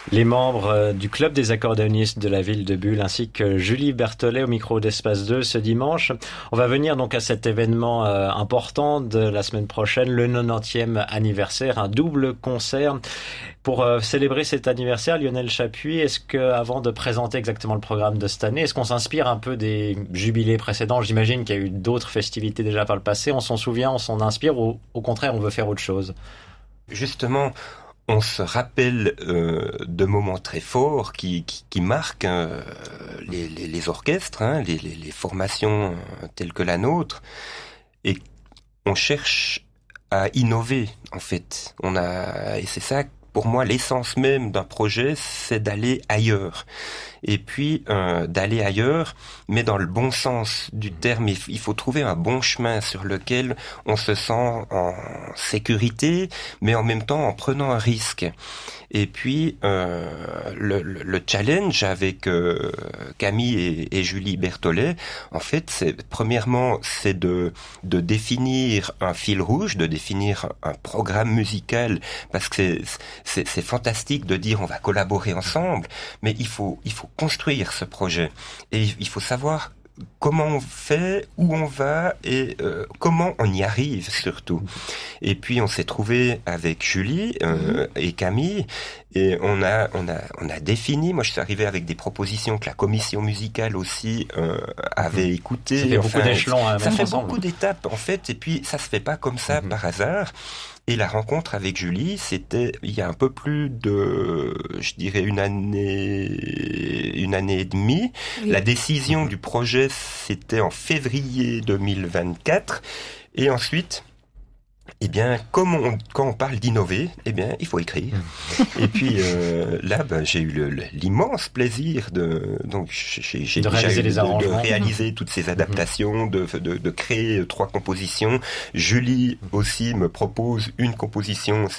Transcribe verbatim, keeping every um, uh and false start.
Les membres euh, du club des accordéonistes de la ville de Bulle ainsi que Julie Berthollet au micro d'Espace deux ce dimanche. On va venir donc à cet événement euh, important de la semaine prochaine, le quatre-vingt-dixième anniversaire, un double concert. Pour euh, célébrer cet anniversaire, Lionel Chapuis, est-ce que, avant de présenter exactement le programme de cette année, est-ce qu'on s'inspire un peu des jubilés précédents? J'imagine qu'il y a eu d'autres festivités déjà par le passé. On s'en souvient, on s'en inspire ou au contraire on veut faire autre chose? Justement, on se rappelle euh, de moments très forts qui, qui, qui marquent euh, les, les, les orchestres, hein, les, les, les formations euh, telles que la nôtre, et on cherche à innover en fait. On a, et c'est ça pour moi l'essence même d'un projet, c'est d'aller ailleurs. Et puis euh, d'aller ailleurs, mais dans le bon sens du terme. Il faut trouver un bon chemin sur lequel on se sent en sécurité, mais en même temps en prenant un risque. Et puis euh, le, le, le challenge avec euh, Camille et, et Julie Berthollet, en fait, c'est premièrement c'est de de définir un fil rouge, de définir un programme musical, parce que c'est c'est, c'est fantastique de dire on va collaborer ensemble, mais il faut il faut construire ce projet et il faut savoir comment on fait, où on va et euh, comment on y arrive surtout. Et puis on s'est trouvé avec Julie euh, et Camille et on a on a on a défini. Moi je suis arrivé avec des propositions que la commission musicale aussi euh, avait écoutées. Ça fait enfin, beaucoup d'échelons à ça mettre fait ensemble. beaucoup d'étapes en fait et puis ça se fait pas comme ça mm-hmm. par hasard. Et la rencontre avec Julie, c'était il y a un peu plus de, je dirais une année, une année et demie. Oui. La décision du projet, c'était en février deux mille vingt-quatre. Et ensuite, eh bien, comme on, quand on parle d'innover, eh bien, il faut écrire. Et puis euh, là, ben, j'ai eu le, le, l'immense plaisir de donc j'ai, j'ai de déjà réaliser eu, les de, arrangements, de réaliser toutes ces adaptations, de, de, de créer trois compositions. Julie aussi me propose une composition.